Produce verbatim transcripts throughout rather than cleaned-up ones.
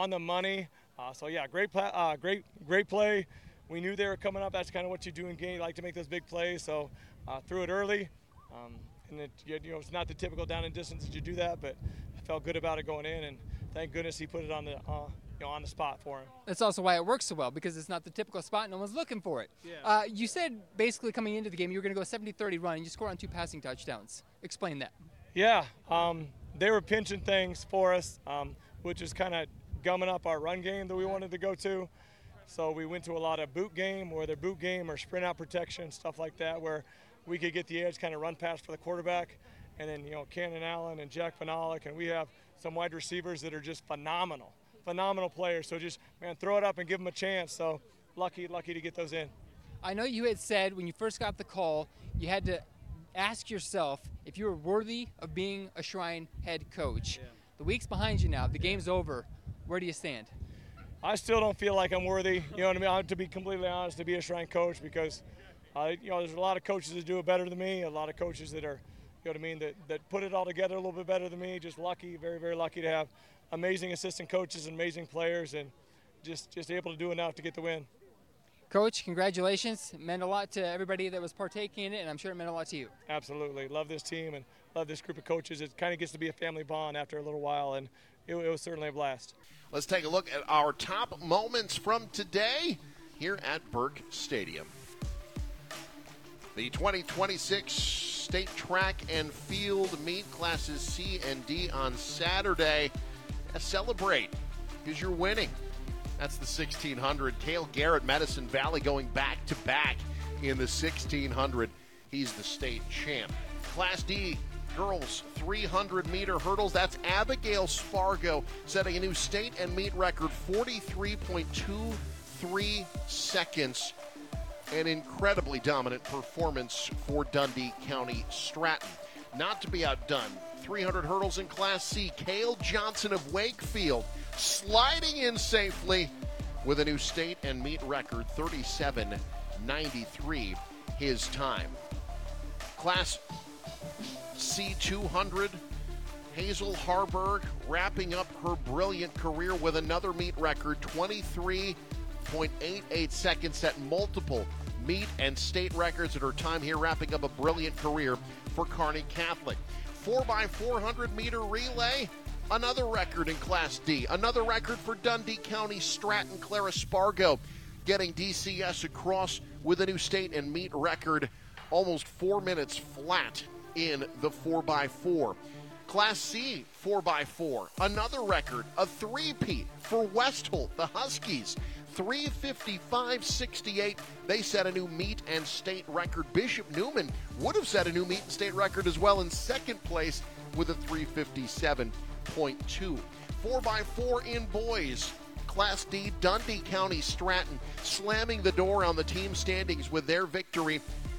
on the money. Uh, so yeah, great, play, uh, great, great play. We knew they were coming up. That's kind of what you do in game. You like to make those big plays. So uh, threw it early, um, and it, you know it's not the typical down and distance that you do that, but I felt good about it going in, and thank goodness he put it on the uh, you know on the spot for him. That's also why it works so well, because it's not the typical spot. No one's looking for it. Yeah. Uh, you said basically coming into the game you were going to go a seventy thirty run, and you scored on two passing touchdowns. Explain that. Yeah, um, they were pinching things for us, um, which is kind of gumming up our run game that we wanted to go to. So we went to a lot of boot game, whether boot game or sprint out protection, stuff like that, where we could get the edge, kind of run past for the quarterback. And then, you know, Cannon Allen and Jack Panalik, and we have some wide receivers that are just phenomenal, phenomenal players. So just, man, throw it up and give them a chance. So lucky, lucky to get those in. I know you had said when you first got the call, you had to ask yourself if you were worthy of being a Shrine head coach. Yeah. The week's behind you now. The game's over. Where do you stand? I still don't feel like I'm worthy, you know what I mean, I have to be completely honest, to be a Shrine coach, because, uh, you know, there's a lot of coaches that do it better than me, a lot of coaches that are, you know what I mean, that, that put it all together a little bit better than me. Just lucky, very, very lucky to have amazing assistant coaches and amazing players, and just, just able to do enough to get the win. Coach, congratulations. It meant a lot to everybody that was partaking in it, and I'm sure it meant a lot to you. Absolutely. Love this team and love this group of coaches. It kind of gets to be a family bond after a little while, and it, it was certainly a blast. Let's take a look at our top moments from today here at Burke Stadium. The twenty twenty-six State Track and Field Meet Classes C and D on Saturday. Celebrate because you're winning. That's the sixteen hundred. Cale Garrett, Medicine Valley, going back-to-back in the sixteen hundred. He's the state champ. Class D girls three hundred meter hurdles. That's Abigail Spargo setting a new state and meet record, forty-three point two three seconds. An incredibly dominant performance for Dundee County Stratton. Not to be outdone, three hundred hurdles in Class C. Cale Johnson of Wakefield sliding in safely with a new state and meet record, thirty-seven ninety-three his time. Class C two hundred, Hazel Harburg wrapping up her brilliant career with another meet record, twenty-three point eight eight seconds, set multiple meet and state records at her time here, wrapping up a brilliant career for Kearney Catholic. four by four hundred meter relay, another record in Class D. Another record for Dundee County Stratton. Clara Spargo getting D C S across with a new state and meet record, almost four minutes flat in the four by four. Class C four by four, another record, a three-peat for Westholt, the Huskies. three fifty-five sixty-eight. They set a new meet and state record. Bishop Newman would have set a new meet and state record as well in second place with a three fifty-seven point two. four by four in boys. Class D, Dundee County Stratton slamming the door on the team standings with their victory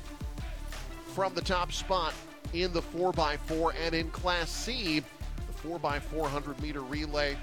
from the top spot in the four by four. And in Class C, the four by four hundred meter relay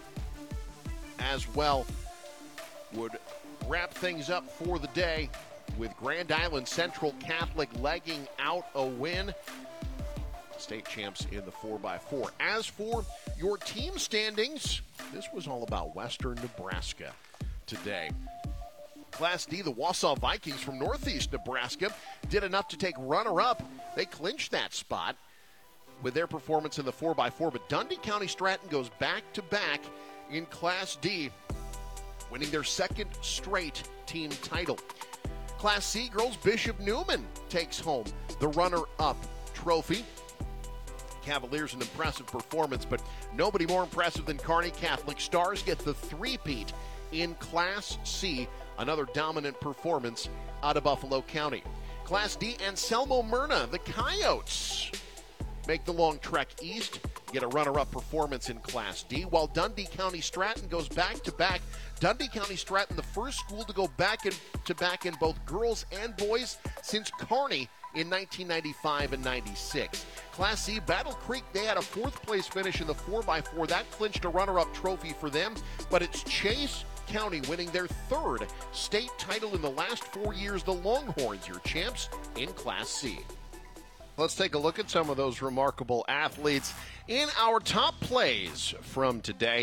as well would wrap things up for the day with Grand Island Central Catholic legging out a win. State champs in the four by four. As for your team standings, this was all about Western Nebraska today. Class D, the Wausau Vikings from Northeast Nebraska did enough to take runner-up. They clinched that spot with their performance in the four by four, but Dundee County Stratton goes back-to-back in Class D, winning their second straight team title. Class C girls, Bishop Newman takes home the runner-up trophy. Cavaliers, an impressive performance, but nobody more impressive than Kearney Catholic. Stars get the three-peat in Class C, another dominant performance out of Buffalo County. Class D, Anselmo Myrna, the Coyotes, make the long trek east, get a runner-up performance in Class D, while Dundee County Stratton goes back-to-back. Dundee County Stratton, the first school to go back-to-back in both girls and boys since Kearney in nineteen ninety-five and ninety-six. Class C, Battle Creek, they had a fourth-place finish in the four by four. That clinched a runner-up trophy for them, but it's Chase County winning their third state title in the last four years. The Longhorns, your champs in Class C. Let's take a look at some of those remarkable athletes in our top plays from today.